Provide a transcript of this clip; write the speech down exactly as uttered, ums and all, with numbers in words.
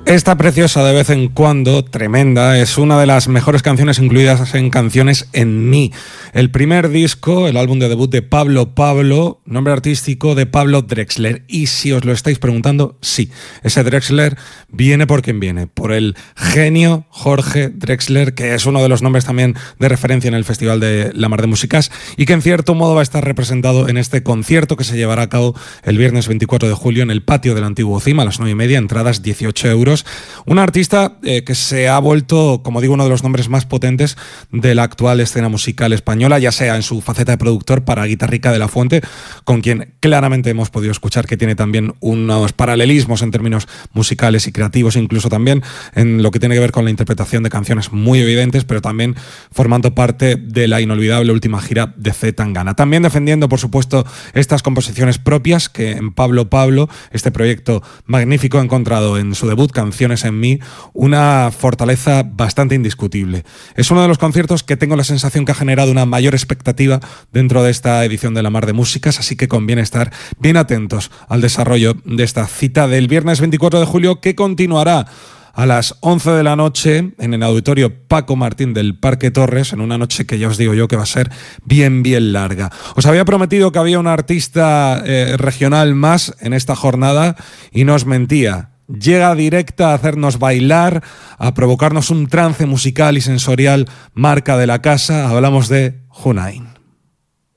Esta preciosa de vez en cuando, tremenda, es una de las mejores canciones incluidas en Canciones en mí. El primer disco, el álbum de debut de Pablo Pablo, nombre artístico de Pablo Drexler. Y si os lo estáis preguntando, sí, ese Drexler viene por quien viene, por el genio Jorge Drexler, que es uno de los nombres también de referencia en el Festival de La Mar de Músicas y que en cierto modo va a estar representado en este concierto que se llevará a cabo el viernes veinticuatro de julio en el patio del antiguo CIM a las nueve y media, entradas dieciocho euros. Un artista eh, que se ha vuelto, como digo, uno de los nombres más potentes de la actual escena musical española, ya sea en su faceta de productor para Guitarrica de la Fuente, con quien claramente hemos podido escuchar que tiene también unos paralelismos en términos musicales y creativos, incluso también en lo que tiene que ver con la interpretación de canciones muy evidentes, pero también formando parte de la inolvidable última gira de C. Tangana. También defendiendo, por supuesto, estas composiciones propias que en Pablo Pablo, este proyecto magnífico, ha encontrado en su debut Canciones en mí una fortaleza bastante indiscutible. Es uno de los conciertos que tengo la sensación que ha generado una mayor expectativa dentro de esta edición de La Mar de Músicas, así que conviene estar bien atentos al desarrollo de esta cita del viernes veinticuatro de julio, que continuará a las once de la noche en el auditorio Paco Martín del Parque Torres, en una noche que ya os digo yo que va a ser bien, bien larga. Os había prometido que había un artista eh, regional más en esta jornada y no os mentía. Llega directa a hacernos bailar, a provocarnos un trance musical y sensorial marca de la casa. Hablamos de Junain.